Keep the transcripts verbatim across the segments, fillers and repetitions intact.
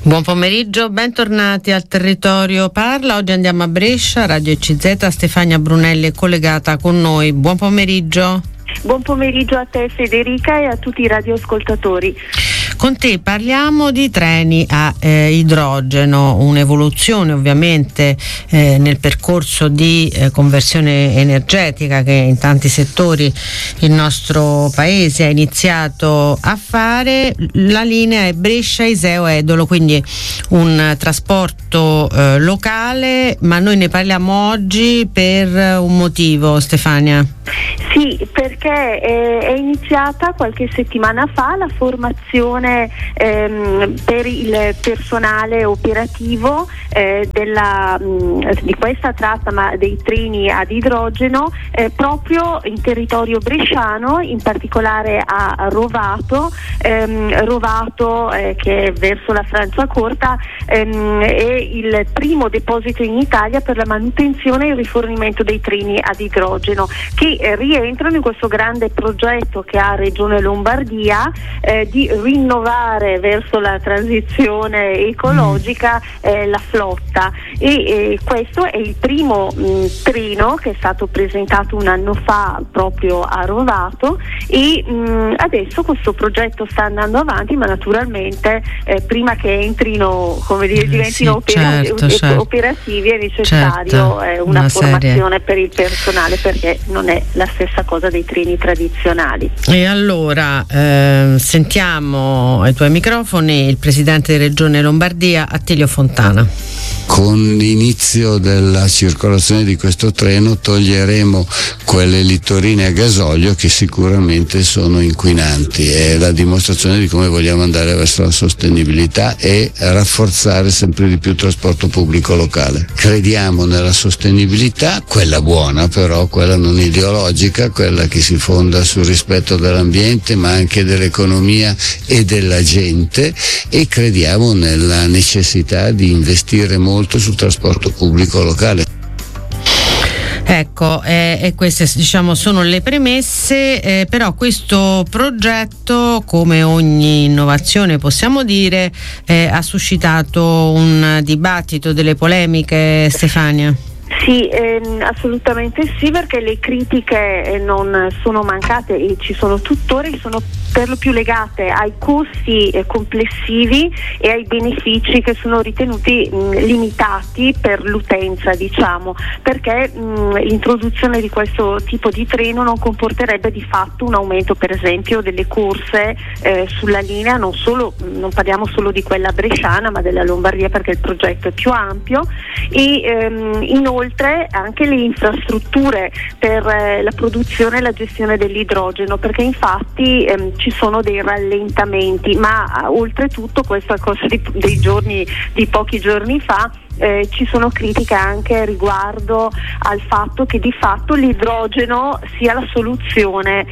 Buon pomeriggio, bentornati al Territorio Parla. Oggi andiamo a Brescia, Radio E C Z. Stefania Brunelli è collegata con noi. Buon pomeriggio. Buon pomeriggio a te Federica e a tutti i radioascoltatori. Con te parliamo di treni a eh, idrogeno, un'evoluzione ovviamente eh, nel percorso di eh, conversione energetica che in tanti settori il nostro paese ha iniziato a fare. La linea è Brescia-Iseo-Edolo, quindi un trasporto eh, locale, ma noi ne parliamo oggi per un motivo, Stefania. Sì, perché eh, è iniziata qualche settimana fa la formazione ehm, per il personale operativo eh, della, mh, di questa tratta, ma dei treni ad idrogeno, eh, proprio in territorio bresciano, in particolare a Rovato, ehm, Rovato eh, che è verso la Franciacorta, ehm, è il primo deposito in Italia per la manutenzione e il rifornimento dei treni ad idrogeno, che eh, rientrano in questo grande progetto che ha Regione Lombardia eh, di rinnovare verso la transizione ecologica eh, la flotta, e eh, questo è il primo mh, treno che è stato presentato un anno fa proprio a Rovato, e mh, adesso questo progetto sta andando avanti, ma naturalmente eh, prima che entrino, come dire, diventino sì, opera- certo, certo. operativi è necessario certo, eh, una, una formazione serie. per il personale, perché non è la stessa cosa dei treni tradizionali. E allora eh, sentiamo ai tuoi microfoni il presidente di Regione Lombardia, Attilio Fontana. Con l'inizio della circolazione di questo treno toglieremo quelle littorine a gasolio che sicuramente sono inquinanti. È la dimostrazione di come vogliamo andare verso la sostenibilità e rafforzare sempre di più il trasporto pubblico locale. Crediamo nella sostenibilità, quella buona però, quella non ideologica, quella che si fonda sul rispetto dell'ambiente ma anche dell'economia e della gente, e crediamo nella necessità di investire molto sul trasporto pubblico locale. Ecco, eh, e queste diciamo sono le premesse, eh, però questo progetto, come ogni innovazione possiamo dire, eh, ha suscitato un dibattito, delle polemiche, Stefania? Sì, ehm, assolutamente sì, perché le critiche eh, non sono mancate e ci sono tuttora, sono per lo più legate ai costi eh, complessivi e ai benefici che sono ritenuti mh, limitati per l'utenza, diciamo, perché mh, l'introduzione di questo tipo di treno non comporterebbe di fatto un aumento, per esempio, delle corse eh, sulla linea, non solo, non parliamo solo di quella bresciana, ma della Lombardia, perché il progetto è più ampio, e ehm, inoltre anche le infrastrutture per eh, la produzione e la gestione dell'idrogeno, perché infatti ehm, ci sono dei rallentamenti, ma oltretutto, questa cosa di, dei giorni di pochi giorni fa, Eh, ci sono critiche anche riguardo al fatto che di fatto l'idrogeno sia la soluzione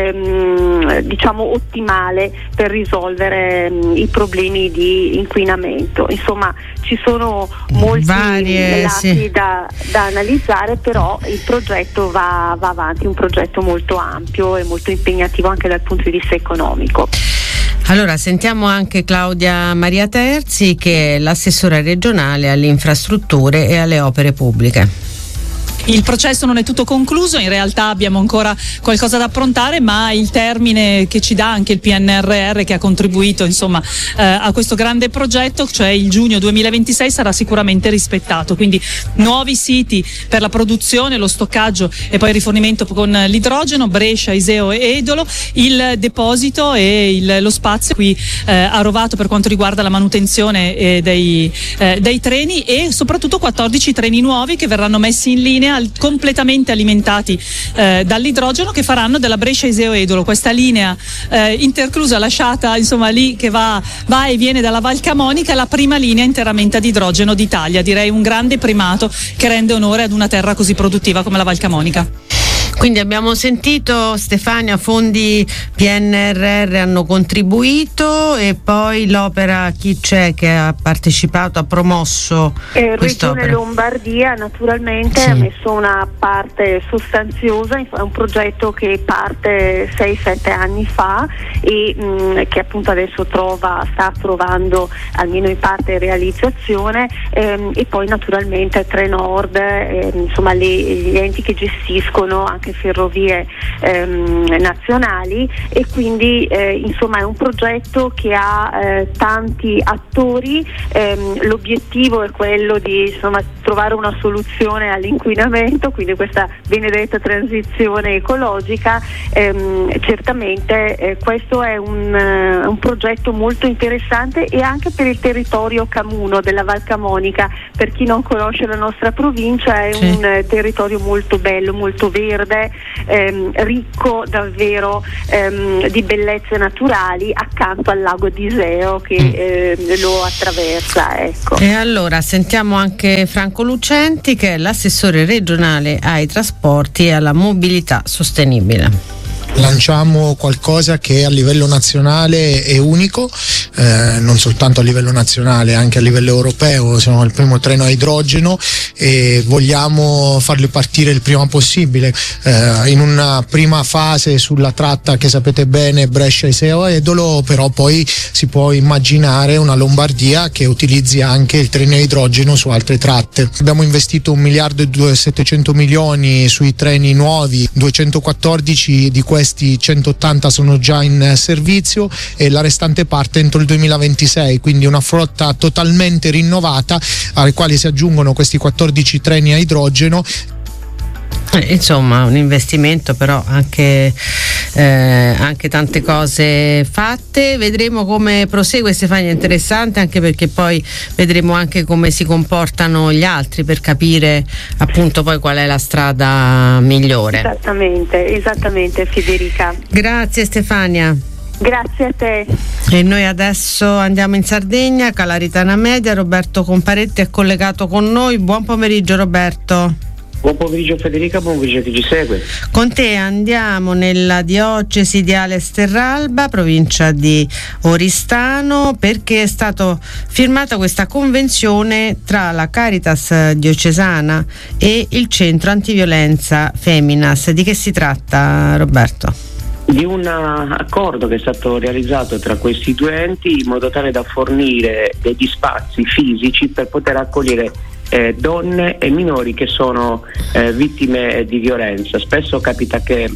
ehm, diciamo ottimale per risolvere ehm, i problemi di inquinamento. Insomma, ci sono molti Varie, lati sì. da, da analizzare, però il progetto va, va avanti, un progetto molto ampio e molto impegnativo anche dal punto di vista economico. Allora sentiamo anche Claudia Maria Terzi, che è l'assessora regionale alle infrastrutture e alle opere pubbliche. Il processo non è tutto concluso, in realtà abbiamo ancora qualcosa da approntare, ma il termine che ci dà anche il P N R R, che ha contribuito insomma eh, a questo grande progetto, cioè il giugno duemilaventisei, sarà sicuramente rispettato. Quindi nuovi siti per la produzione, lo stoccaggio e poi il rifornimento con l'idrogeno, Brescia, Iseo e Edolo, il deposito e il, lo spazio qui eh, a Rovato per quanto riguarda la manutenzione eh, dei, eh, dei treni, e soprattutto quattordici treni nuovi che verranno messi in linea completamente alimentati eh, dall'idrogeno, che faranno della Brescia Iseo Edolo questa linea eh, interclusa lasciata insomma lì, che va, va e viene dalla Val Camonica, la prima linea interamente ad idrogeno d'Italia. Direi un grande primato che rende onore ad una terra così produttiva come la Val Camonica. Quindi abbiamo sentito, Stefania, fondi P N R R hanno contribuito, e poi l'opera, chi c'è che ha partecipato, ha promosso eh, quest'opera? Regione Lombardia naturalmente sì. ha messo una parte sostanziosa, è un progetto che parte sei sette anni fa e mh, che appunto adesso trova, sta trovando almeno in parte realizzazione, ehm, e poi naturalmente Trenord, ehm, insomma le, gli enti che gestiscono anche ferrovie ehm, nazionali, e quindi eh, insomma è un progetto che ha eh, tanti attori. ehm, l'obiettivo è quello di insomma trovare una soluzione all'inquinamento, quindi questa benedetta transizione ecologica. ehm, certamente eh, questo è un, uh, un progetto molto interessante, e anche per il territorio camuno della Val Camonica. Per chi non conosce la nostra provincia, è sì. un uh, territorio molto bello, molto verde, Ehm, ricco davvero ehm, di bellezze naturali, accanto al lago di Iseo che eh, lo attraversa, ecco. E allora sentiamo anche Franco Lucenti, che è l'assessore regionale ai trasporti e alla mobilità sostenibile. Lanciamo qualcosa che a livello nazionale è unico, eh, non soltanto a livello nazionale, anche a livello europeo. Siamo il primo treno a idrogeno e vogliamo farlo partire il prima possibile, eh, in una prima fase sulla tratta che sapete bene Brescia-Iseo-Edolo, però poi si può immaginare una Lombardia che utilizzi anche il treno a idrogeno su altre tratte. Abbiamo investito un miliardo e settecento milioni sui treni nuovi, duecentoquattordici di questi centottanta sono già in servizio e la restante parte entro il duemilaventisei, quindi una flotta totalmente rinnovata alle quali si aggiungono questi quattordici treni a idrogeno. Eh, insomma un investimento, però anche, eh, anche tante cose fatte. Vedremo come prosegue, Stefania, interessante anche perché poi vedremo anche come si comportano gli altri per capire appunto poi qual è la strada migliore. Esattamente, esattamente Federica. Grazie Stefania. Grazie a te. E noi adesso andiamo in Sardegna, Calaritana Media. Roberto Comparetti è collegato con noi. Buon pomeriggio Roberto. Buon pomeriggio Federica, buon pomeriggio a chi ci segue. Con te andiamo nella diocesi di Ales Terralba, provincia di Oristano, perché è stata firmata questa convenzione tra la Caritas diocesana e il centro antiviolenza Feminas. Di che si tratta, Roberto? Di un accordo che è stato realizzato tra questi due enti in modo tale da fornire degli spazi fisici per poter accogliere Eh, donne e minori che sono eh, vittime di violenza. Spesso capita che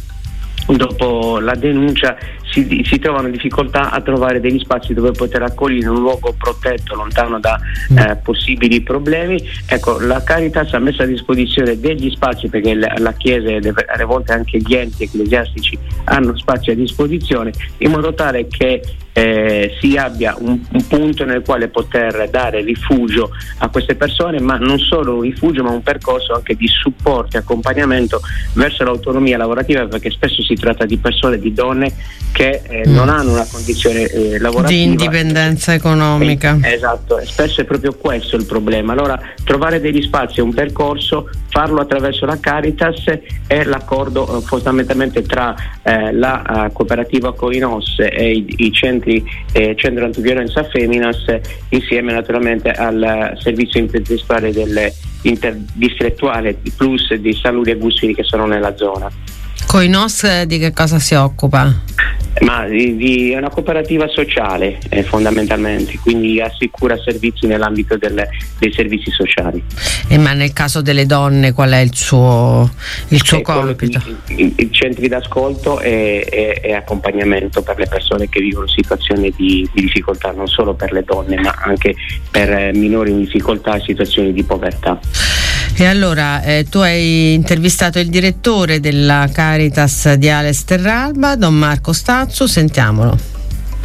dopo la denuncia si, si trovano difficoltà a trovare degli spazi dove poter accogliere in un luogo protetto, lontano da eh, possibili problemi. Ecco, la Caritas ha messo a disposizione degli spazi, perché la, la Chiesa e alle volte anche gli enti ecclesiastici hanno spazi a disposizione, in modo tale che Eh, si abbia un, un punto nel quale poter dare rifugio a queste persone, ma non solo un rifugio, ma un percorso anche di supporto e accompagnamento verso l'autonomia lavorativa, perché spesso si tratta di persone, di donne che eh, mm. non hanno una condizione eh, lavorativa di indipendenza economica. Eh, esatto, e spesso è proprio questo il problema. Allora trovare degli spazi e un percorso, farlo attraverso la Caritas è l'accordo eh, fondamentalmente tra eh, la uh, cooperativa Coinos e i, i centri Eh, centro antiviolenza Feminas, insieme naturalmente al servizio interdistrettuale del interdistrettuale Plus di San Lurio e Gusfini, che sono nella zona. Coinos di che cosa si occupa? Ma di, di, è una cooperativa sociale eh, fondamentalmente, quindi assicura servizi nell'ambito del, dei servizi sociali. E ma nel caso delle donne qual è il suo, il suo compito? Di, i, i centri d'ascolto e, e, e accompagnamento per le persone che vivono situazioni di, di difficoltà, non solo per le donne ma anche per eh, minori in difficoltà e situazioni di povertà. E allora eh, tu hai intervistato il direttore della Caritas di Ales Terralba, Don Marco Stazzu, sentiamolo.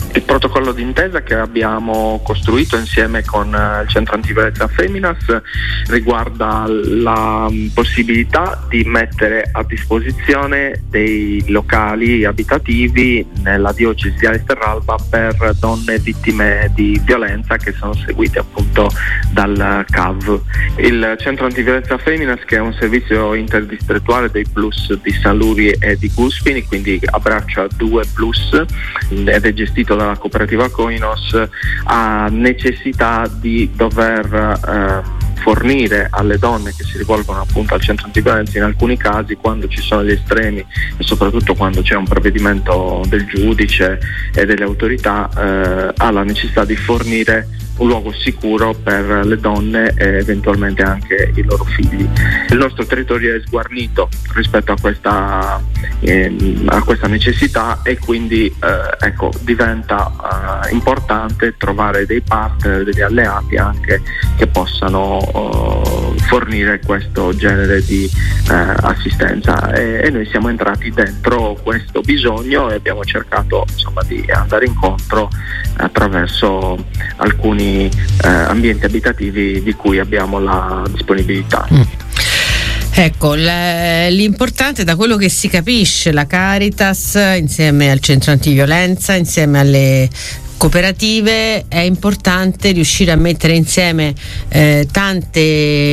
Il protocollo d'intesa che abbiamo costruito insieme con il Centro Antiviolenza Feminas riguarda la possibilità di mettere a disposizione dei locali abitativi nella diocesi di Alesterralba per donne vittime di violenza che sono seguite appunto dal C A V. Il Centro Antiviolenza Feminas, che è un servizio interdistrettuale dei Plus di San Luri e di Guspini, quindi abbraccia due Plus ed è gestito dalla cooperativa Koinos, ha necessità di dover eh, fornire alle donne che si rivolgono appunto al centro antiviolenza, in alcuni casi quando ci sono gli estremi e soprattutto quando c'è un provvedimento del giudice e delle autorità, eh, ha la necessità di fornire un luogo sicuro per le donne e eventualmente anche i loro figli. Il nostro territorio è sguarnito rispetto a questa, eh, a questa necessità e quindi eh, ecco, diventa eh, importante trovare dei partner, degli alleati anche che possano eh, fornire questo genere di eh, assistenza e, e noi siamo entrati dentro questo bisogno e abbiamo cercato insomma di andare incontro attraverso alcuni eh, ambienti abitativi di cui abbiamo la disponibilità. Mm. Ecco, l'importante, da quello che si capisce, la Caritas insieme al centro antiviolenza, insieme alle cooperative, è importante riuscire a mettere insieme eh, tante